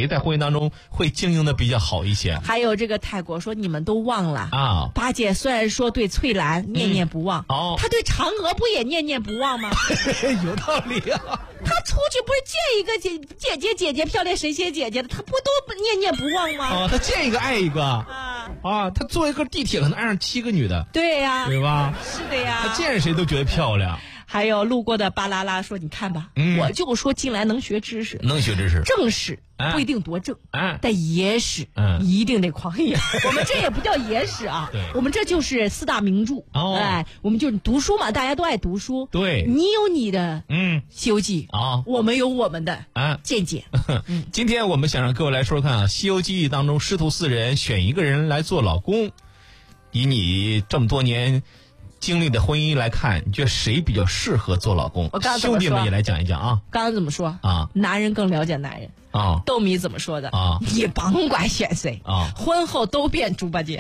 谁在婚姻当中会经营的比较好一些？ 还有这个泰国说你们都忘了啊， 八戒虽然说对翠兰念念不忘，他对嫦娥不也念念不忘吗？ 有道理啊。 他出去不是见一个姐姐漂亮神仙姐姐的，他不都念念不忘吗？ 他见一个爱一个啊，他坐一个地铁可能爱上7个女的， 对呀， 对吧？ 是的呀， 他见谁都觉得漂亮。 还有路过的巴啦啦说：“你看吧，我就说进来能学知识， 能学知识， 正史不一定多正，但野史一定得狂野。我们这也不叫野史啊，我们这就是4大名著。我们就是读书嘛，大家都爱读书。对，你有你的《西游记》啊，我们有我们的见解。 今天我们想让各位来说说看啊，《西游记》当中师徒4人选一个人来做老公，以你这么多年经历的婚姻来看，你觉得谁比较适合做老公？兄弟们也来讲一讲啊。 刚刚怎么说啊？男人更了解男人啊。豆米怎么说的啊？你甭管选谁啊，婚后都变猪八戒。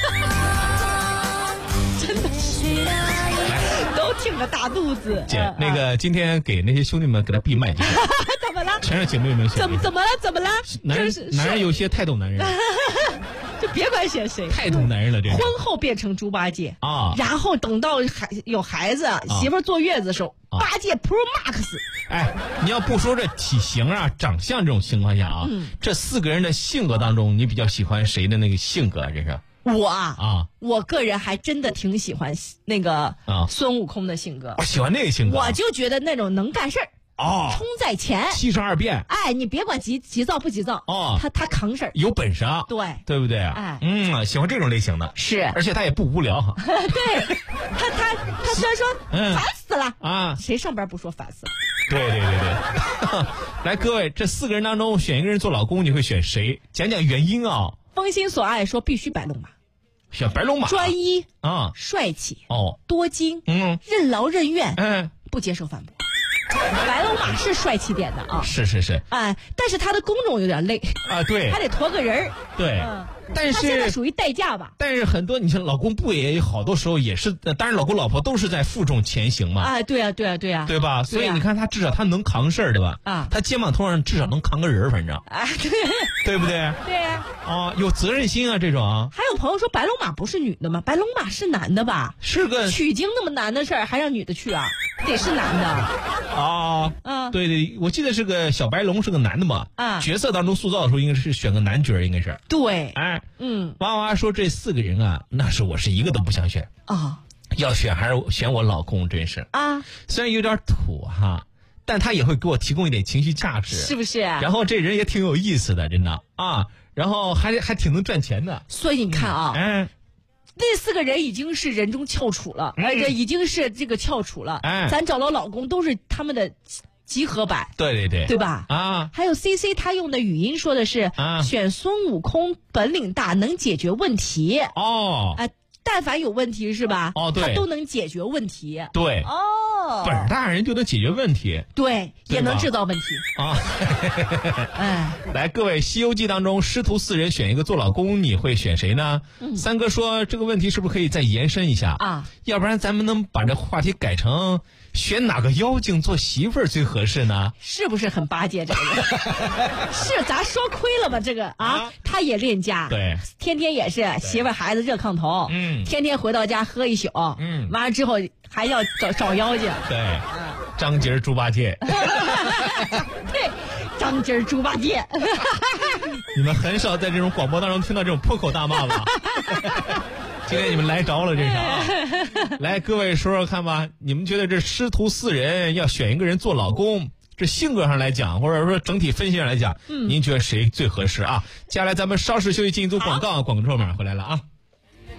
真的是，都挺个大肚子。 姐，那个今天给那些兄弟们给他闭麦。 怎么了？ 全让姐妹们选。 怎么了？怎么了？ 男人有些太懂男人。 就别管选谁， 太懂男人了。这婚后变成猪八戒啊，然后等到有孩子，媳妇坐月子的时候，八戒 Pro Max。 哎，你要不说这体型啊、长相这种情况下啊，这4个人的性格当中，你比较喜欢谁的那个性格啊？这是我个人还真的挺喜欢那个孙悟空的性格。 我喜欢那个性格， 我就觉得那种能干事儿。冲在前 ，72变。 哎，你别管急躁不急躁他扛事儿， 有本事啊，对不对啊？ 哎， 喜欢这种类型的， 是， 而且他也不无聊哈。 对，他虽然说烦死了啊，谁上班不说烦死了？ 对。来，各位，这4个人当中选一个人做老公，你会选谁？讲讲原因啊。 风心所爱说必须白龙马， 选白龙马， 专一啊，帅气多金，任劳任怨，不接受反驳。白龙马是帅气点的啊， 是， 但是他的工种有点累啊，对， 还得驮个人儿， 对，但是他现在属于代驾吧？ 但是很多你像老公不也有好多时候也是，当然老公老婆都是在负重前行嘛， 啊，对啊， 对吧？所以你看他至少他能扛事儿，对吧？啊，他肩膀头上至少能扛个人，反正啊，对不对？ 对呀， 有责任心啊，这种啊。 还有朋友说白龙马不是女的吗？白龙马是男的吧？ 是个取经那么难的事儿，还让女的去啊？得是男的对，我记得是个小白龙是个男的嘛，角色当中塑造的时候应该是选个男角，应该是对， 娃说这4个人啊，那是我是一个都不想选啊，要选还是选我老公，真是啊，虽然有点土哈，但他也会给我提供一点情绪价值， 是不是？ 然后这人也挺有意思的，真的啊，然后还挺能赚钱的， 所以你看啊，那4个人已经是人中翘楚了，已经是这个翘楚了。咱找到老公都是他们的集合版，对吧？啊，还有 CC 他用的语音说的是选孙悟空本领大，能解决问题但凡有问题是吧？对，他都能解决问题。 对，本事大人就能解决问题， 对，也能制造问题啊。 来，各位，《西游记》当中师徒4人选一个做老公，你会选谁呢？三哥说这个问题是不是可以再延伸一下啊？要不然咱们能把这话题改成选哪个妖精做媳妇儿最合适呢？ 是不是很巴结这个人？是，咱说亏了吧？这个他也恋家， 对， 天天也是媳妇孩子热炕头，天天回到家喝一宿，完了之后还要找妖精， 对，张节猪八戒， 对，张节猪八戒， 你们很少在这种广播当中听到这种破口大骂吧？今天你们来着了，这是啊！来，各位说说看吧，你们觉得这师徒4人要选一个人做老公，这性格上来讲，或者说整体分析上来讲，您觉得谁最合适啊？接下来咱们稍事休息，进一组广告，广告后面回来了啊。